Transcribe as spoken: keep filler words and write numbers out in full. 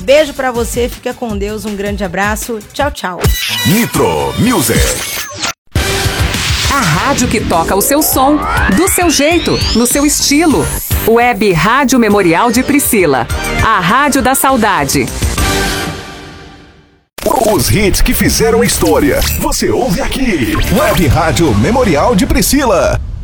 Beijo pra você, fica com Deus, um grande abraço. Tchau, tchau. Nitro Music. A rádio que toca o seu som, do seu jeito, no seu estilo. Web Rádio Memorial de Priscila. A Rádio da Saudade. Os hits que fizeram história. Você ouve aqui. Web Rádio Memorial de Priscila.